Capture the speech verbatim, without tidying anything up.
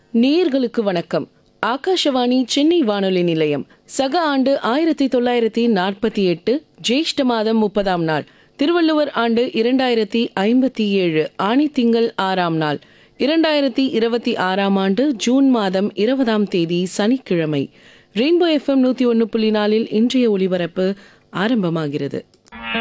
நேயர்களுக்கு வணக்கம். ஆகாஷவாணி சென்னை வானொலி நிலையம். சக ஆண்டு ஆயிரத்தி தொள்ளாயிரத்தி நாற்பத்தி எட்டு ஜேஷ்ட மாதம் முப்பதாம் நாள், திருவள்ளுவர் ஆண்டு இரண்டாயிரத்தி ஐம்பத்தி ஏழு ஆணி திங்கள் ஆறாம் நாள், இரண்டாயிரத்தி இருபத்தி ஆறாம் ஆண்டு ஜூன் மாதம் இருபதாம் தேதி சனிக்கிழமை. ரெயின்போ எஃப்எம் நூத்தி ஒன்னு புள்ளி நாலில் இன்றைய ஒளிபரப்பு ஆரம்பமாகிறது.